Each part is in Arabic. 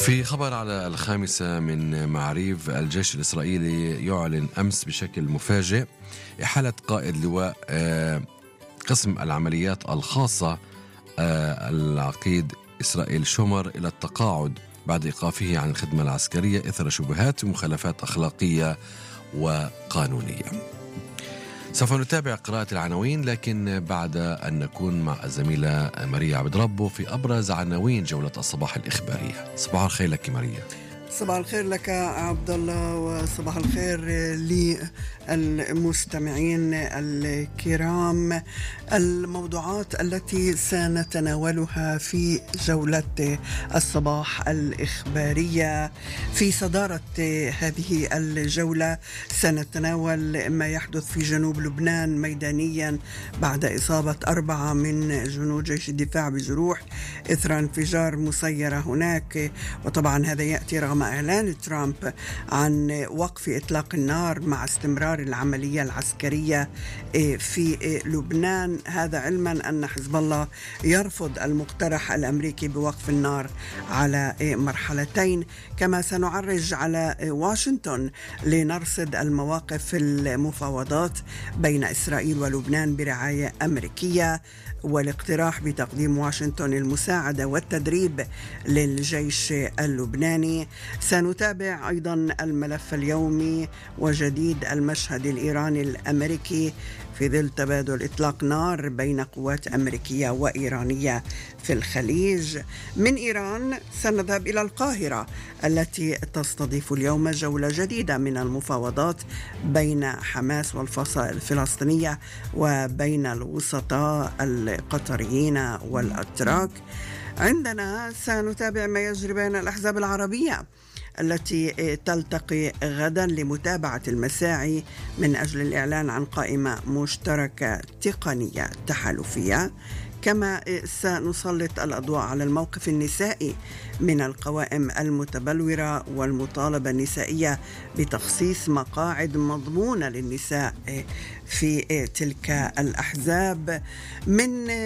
في خبر على 5 من معاريف، الجيش الإسرائيلي يعلن أمس بشكل مفاجئ إحالة قائد لواء قسم العمليات الخاصة العقيد إسرائيل شومر إلى التقاعد بعد إيقافه عن الخدمة العسكرية إثر شبهات ومخالفات أخلاقية وقانونية. سوف نتابع قراءة العناوين، لكن بعد أن نكون مع الزميلة ماريا عبد ربه في أبرز عناوين جولة الصباح الإخبارية. صباح الخير لك ماريا. صباح الخير لك عبد الله، وصباح الخير للمستمعين الكرام. الموضوعات التي سنتناولها في جولة الصباح الإخبارية في صدارة هذه الجولة سنتناول ما يحدث في جنوب لبنان ميدانيا بعد إصابة 4 من جنود جيش الدفاع بجروح إثر انفجار مسيرة هناك. وطبعا هذا يأتي رغم إعلان ترامب عن وقف إطلاق النار مع استمرار العملية العسكرية في لبنان، هذا علما أن حزب الله يرفض المقترح الأمريكي بوقف النار على مرحلتين. كما سنعرج على واشنطن لنرصد المواقف المفاوضات بين إسرائيل ولبنان برعاية أمريكية، والاقتراح بتقديم واشنطن المساعدة والتدريب للجيش اللبناني. سنتابع أيضا الملف اليومي وجديد المشهد الإيراني الأمريكي في ظل تبادل إطلاق نار بين قوات أمريكية وإيرانية في الخليج. من إيران سنذهب إلى القاهرة التي تستضيف اليوم جولة جديدة من المفاوضات بين حماس والفصائل الفلسطينية وبين الوسطاء القطريين والأتراك. عندنا سنتابع ما يجري بين الأحزاب العربية التي تلتقي غدا لمتابعة المساعي من أجل الإعلان عن قائمة مشتركة تقنية تحالفية. كما سنسلط الأضواء على الموقف النسائي من القوائم المتبلورة والمطالبة النسائية بتخصيص مقاعد مضمونة للنساء في تلك الأحزاب. من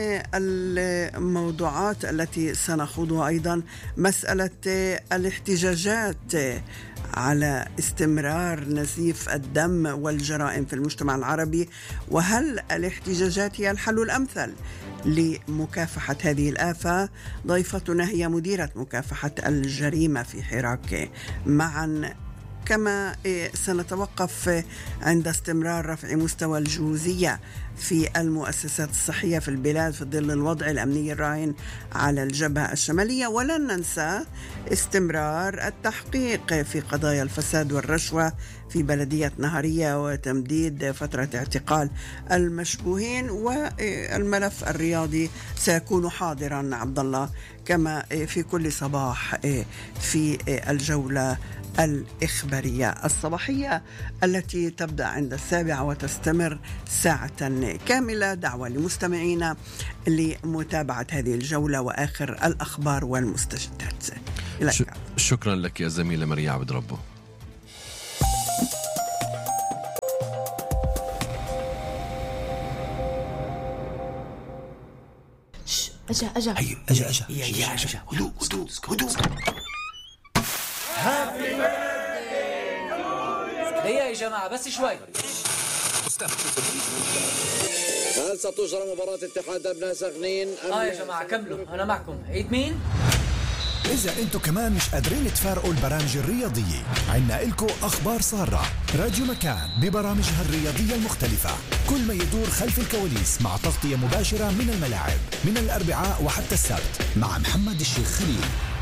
الموضوعات التي سنخوضها أيضا مسألة الاحتجاجات على استمرار نزيف الدم والجرائم في المجتمع العربي، وهل الاحتجاجات هي الحل الأمثل لمكافحة هذه الآفة؟ ضيفتنا هي مديرة مكافحة الجريمة في حراك معا. كما سنتوقف عند استمرار رفع مستوى الجوزية في المؤسسات الصحية في البلاد في ظل الوضع الأمني الراهن على الجبهة الشمالية، ولن ننسى استمرار التحقيق في قضايا الفساد والرشوة في بلدية نهرية وتمديد فترة اعتقال المشبوهين. والملف الرياضي سيكون حاضرا عبد الله كما في كل صباح في الجولة الإخبارية الصباحية التي تبدأ عند 7 وتستمر ساعة كاملة. دعوة لمستمعينا لمتابعة هذه الجولة وآخر الأخبار والمستجدات. شكرا لك يا زميلة ماريا عبد ربه. أجا هيا يا جماعة بس شوي. هل ستجرى مباراة اتحاد أبناء سخنين؟ يا جماعة كملوا، أنا معكم. عيد مين؟ إذا أنتوا كمان مش قادرين تفارقوا البرامج الرياضية، عنا إلكو أخبار سارة. راديو مكان ببرامجها الرياضية المختلفة، كل ما يدور خلف الكواليس مع تغطية مباشرة من الملاعب من الأربعاء وحتى السبت مع محمد الشيخ خليل.